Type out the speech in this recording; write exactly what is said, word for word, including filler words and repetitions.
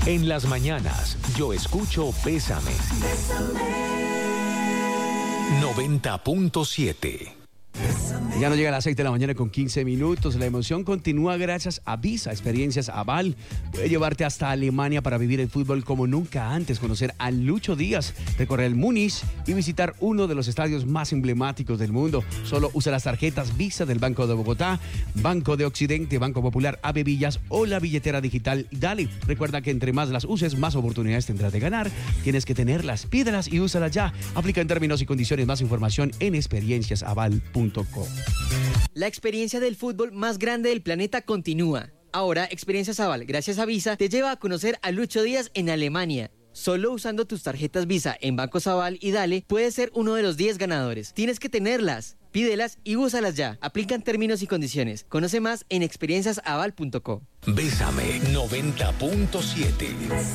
En las mañanas, yo escucho Bésame. noventa punto siete. Ya nos llega a las seis de la mañana con quince minutos. La emoción continúa gracias a Visa Experiencias Aval. Puede llevarte hasta Alemania para vivir el fútbol como nunca antes, conocer a Lucho Díaz, recorrer el Múnich y visitar uno de los estadios más emblemáticos del mundo. Solo usa las tarjetas Visa del Banco de Bogotá, Banco de Occidente, Banco Popular, Ave Villas o la billetera digital Dale. Recuerda que entre más las uses, más oportunidades tendrás de ganar. Tienes que tenerlas, pídelas y úsalas ya. Aplica en términos y condiciones. Más información en experiencias aval punto com. La experiencia del fútbol más grande del planeta continúa. Ahora, Experiencias Aval, gracias a Visa, te lleva a conocer a Lucho Díaz en Alemania. Solo usando tus tarjetas Visa en Bancos Aval y Dale, puedes ser uno de los diez ganadores. Tienes que tenerlas, pídelas y úsalas ya. Aplican términos y condiciones. Conoce más en experiencias aval punto com. Bésame noventa punto siete.